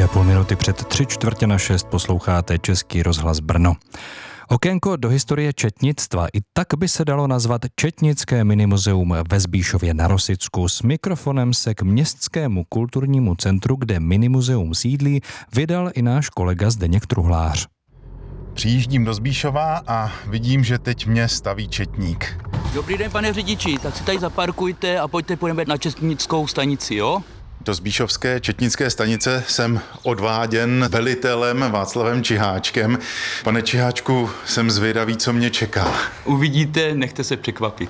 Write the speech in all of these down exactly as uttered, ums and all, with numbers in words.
Dvě a půl minuty před tři čtvrtě na šest posloucháte Český rozhlas Brno. Okénko do historie četnictva, i tak by se dalo nazvat Četnické minimuzeum ve Zbíšově na Rosicku. S mikrofonem se k Městskému kulturnímu centru, kde minimuzeum sídlí, vydal i náš kolega Zdeněk Truhlář. Přijíždím do Zbíšova a vidím, že teď mě staví četník. Dobrý den, pane řidiči, tak si tady zaparkujte a pojďte, půjdeme na četnickou stanici, jo? Do Zbíšovské četnické stanice jsem odváděn velitelem Václavem Čiháčkem. Pane Čiháčku, jsem zvědavý, co mě čeká. Uvidíte, nechte se překvapit.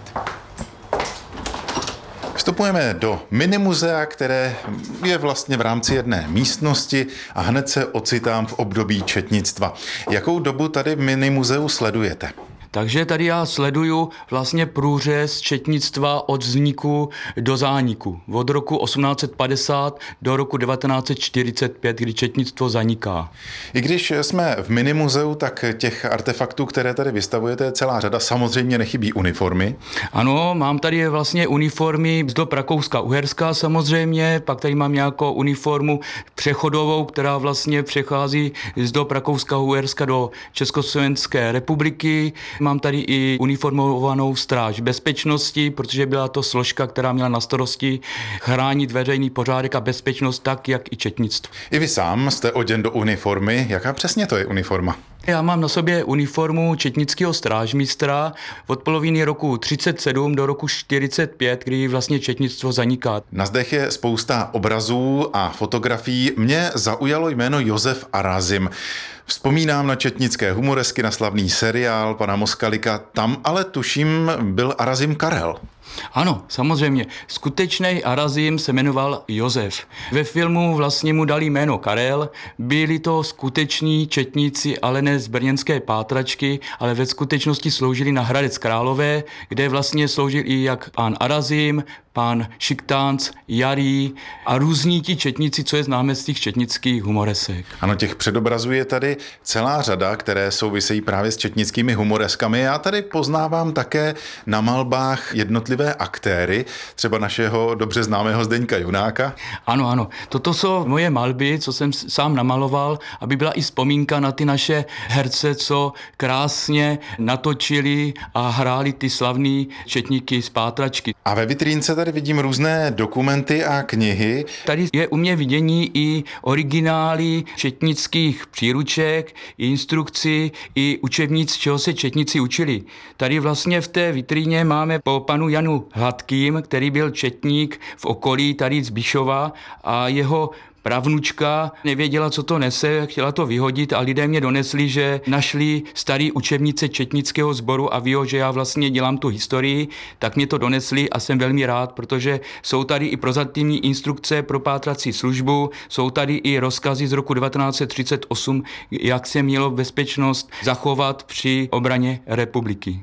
Vstupujeme do minimuzea, které je vlastně v rámci jedné místnosti a hned se ocitám v období četnictva. Jakou dobu tady v minimuzeu sledujete? Takže tady já sleduju vlastně průřez četnictva od vzniku do zániku. Od roku osmnáct set padesát do roku devatenáct set čtyřicet pět, kdy četnictvo zaniká. I když jsme v minimuzeu, tak těch artefaktů, které tady vystavujete, je celá řada. Samozřejmě nechybí uniformy. Ano, mám tady vlastně uniformy z dob Rakouska-Uherska samozřejmě, pak tady mám nějakou uniformu přechodovou, která vlastně přechází z dob Rakouska-Uherska do Československé republiky. Mám tady i uniformovanou stráž bezpečnosti, protože byla to složka, která měla na starosti chránit veřejný pořádek a bezpečnost tak, jak i četnictvo. I vy sám jste oděn do uniformy. Jaká přesně to je uniforma? Já mám na sobě uniformu četnického strážmistra od poloviny roku třicet sedm do roku čtyřicet pět, kdy vlastně četnictvo zaniká. Na zdech je spousta obrazů a fotografií. Mě zaujalo jméno Josef Arazim. Vzpomínám na četnické humoresky, na slavný seriál pana Moskalika. Tam ale tuším byl Arazim Karel. Ano, samozřejmě. Skutečný Arazim se jmenoval Josef. Ve filmu vlastně mu dali jméno Karel. Byli to skuteční četníci, ale ne z brněnské pátračky, ale ve skutečnosti sloužili na Hradec Králové, kde vlastně sloužil i jak pán Arazim, pán Šiktánc, Jarý a různí ti četníci, co je známe z těch četnických humoresek. Ano, těch předobrazů je tady celá řada, které souvisejí právě s četnickými humoreskami. Já tady poznávám také na malbách jednotlivé aktéry, třeba našeho dobře známého Zdeňka Junáka. Ano, ano. Toto jsou moje malby, co jsem sám namaloval, aby byla i vzpomínka na ty naše herce, co krásně natočili a hráli ty slavný četníky z pátračky. A ve vitrínce tady vidím různé dokumenty a knihy. Tady je u mě vidění i originály četnických příruček, i instrukci, i učebnic, čeho se četníci učili. Tady vlastně v té vitríně máme po panu Janu Hladkým, který byl četník v okolí tady Zbíšova a jeho pravnučka nevěděla, co to nese, chtěla to vyhodit a lidé mě donesli, že našli starý učebnice četnického sboru a ví, že já vlastně dělám tu historii, tak mě to donesli a jsem velmi rád, protože jsou tady i prozatímní instrukce pro pátrací službu, jsou tady i rozkazy z roku devatenáct set třicet osm, jak se mělo bezpečnost zachovat při obraně republiky.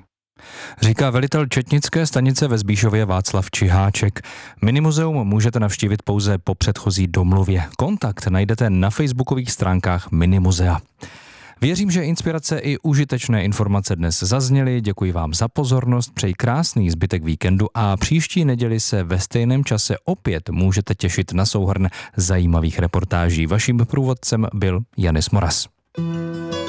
Říká velitel četnické stanice ve Zbíšově Václav Čiháček. Minimuzeum můžete navštívit pouze po předchozí domluvě. Kontakt najdete na facebookových stránkách Minimuzea. Věřím, že inspirace i užitečné informace dnes zazněly. Děkuji vám za pozornost, přeji krásný zbytek víkendu a příští neděli se ve stejném čase opět můžete těšit na souhrn zajímavých reportáží. Vaším průvodcem byl Janis Moras.